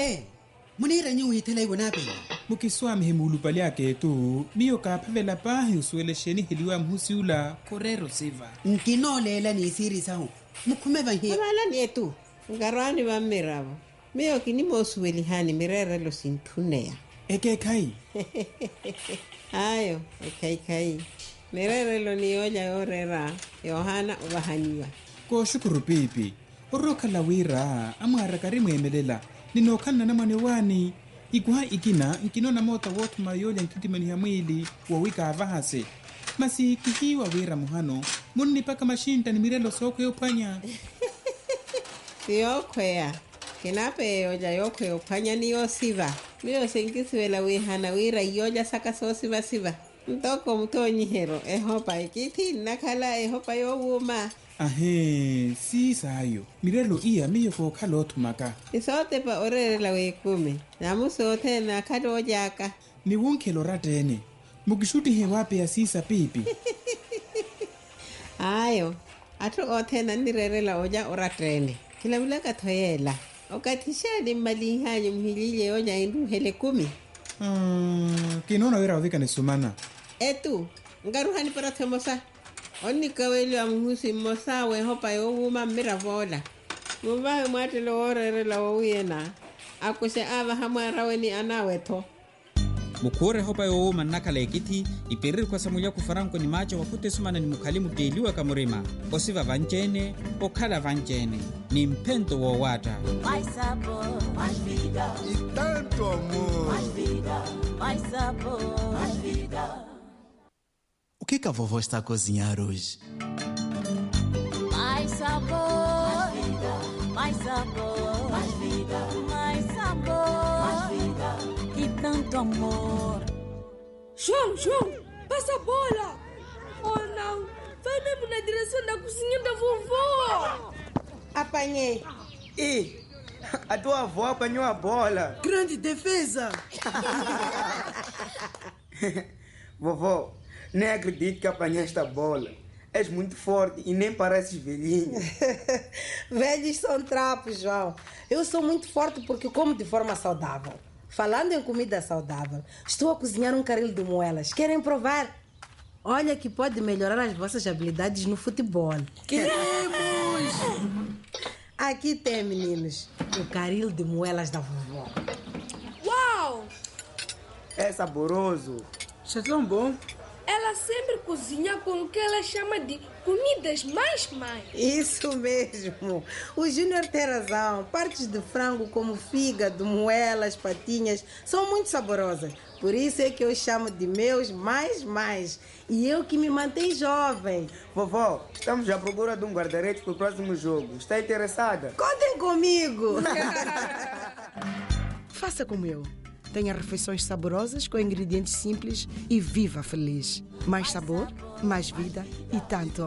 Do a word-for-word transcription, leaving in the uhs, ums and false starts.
Eh, munira nyu hitele wanape. Mukiswami himulupali yake tu, miyo kapavela pahi usuele sheni hiliwa mhusiula korero siva. Nkinolela ni siri sahu. Mukumeva hii. Abala ni etu. Ngarwani wa mirabo. Miyo kinimo usueli hani mirere lo sintunea. Eke kai. Ayo, ekai kai. Mirere lo ni oja orera. Yohana ubahaniwa. Ko shukuru pipi. Oroka la wira, amara karimu emelela. Ninokana na manewani. Ikuha ikina, nkinona mota wotu mayole nkitimani ya mwili, wawika avahase. Masi kihiwa wira muhano, muni paka mashinta ni mirelo soko yopanya. Siyokwea. Kinape oja yokwe upanya ni yosiva. Miyo senkisiwela wihana wira yoja saka so siva siva. Mtoko mtonyi hero. Ehopa ikiti nakala ehopa yowuma. Ahe, si sayo. Mirelo iya miyo ko kalotu maka. Isote pa orere la wekume. Namu sote na kado ojaka. Ni wonkelo ratene. Mukishuti hewape ya sisa pipi. Ayo. Atu ote na nirere la oja oratene. Kila wila katoyela. Okatisha di malihanyo mhilile oja indu hele kumi. Hmm, kinona wira wavika ni sumana. Etu. Ngaruhani para temosa. Oni kaweli wa mhusi mosa we hopa yo wuma mira vola. Mubahe mwate lo orere la wuyena. Akuse ava hamara weni anaweto. Mukure hopa yo manaka ekiti ipiriri kwa samulia kufaranko ni macho wakute sumana ni mukalimu deliwa kamurima. Osiva vanjene, okala vanjene. Ni mpento wa wata. Mais sabor, mais vida. E tanto amor. Mais vida, mais sabor, mais vida. O que que a vovó está a cozinhar hoje? Mais sabor, mais vida. Mais sabor, mais vida. Mais sabor, mais vida. E tanto amor. João, João, passa a bola. Oh não, vai mesmo na direção da cozinha da vovó. Apanhei. E a tua avó apanhou a bola. Grande defesa. Vovó, nem acredito que apanhaste a bola. És muito forte e nem pareces velhinha. Velhos são trapos, João. Eu sou muito forte porque como de forma saudável. Falando em comida saudável, estou a cozinhar um caril de moelas. Querem provar? Olha que pode melhorar as vossas habilidades no futebol. Queremos! Aqui tem, meninos, o caril de moelas da vovó. Uau! É saboroso. Isso é tão bom. Ela sempre cozinha com o que ela chama de comidas mais mais. Isso mesmo. O Júnior tem razão. Partes de frango como fígado, moelas, patinhas são muito saborosas. Por isso é que eu chamo de meus mais mais. E eu que me mantenho jovem. Vovó, estamos à procura de um guarda-redes para o próximo jogo. Está interessada? Contem comigo. Faça como eu. Tenha refeições saborosas com ingredientes simples e viva feliz. Mais sabor, mais vida e tanto amor.